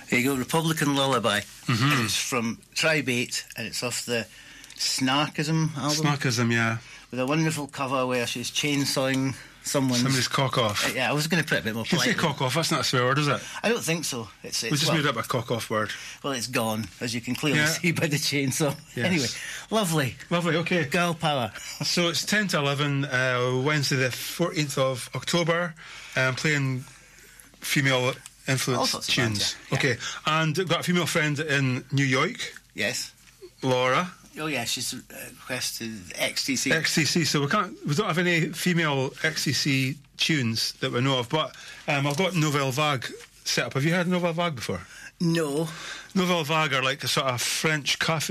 Here you go, Republican Lullaby. And it's from Tribe 8, and it's off the Snarkism album. Snarkism, yeah. With a wonderful cover where she's chainsawing somebody's cock off. Yeah, I was going to put it a bit more You can say politely. cock off, that's not a swear word, is it? I don't think so. It's We just made up a cock off word. Well, it's gone, as you can clearly Yeah. see by the chainsaw. Yes. Anyway, lovely. Lovely, okay. Girl power. So it's 10 to 11, Wednesday the 14th of October, playing female All influence sorts of tunes. bands, yeah. Okay, and I've got a female friend in New York, Yes. Laura, Oh, yeah, she's requested XTC. XTC. So we don't have any female XTC tunes that we know of, but I've got Nouvelle Vague set up. Have you heard Nouvelle Vague before? No. Nouvelle Vague are like a sort of French cafe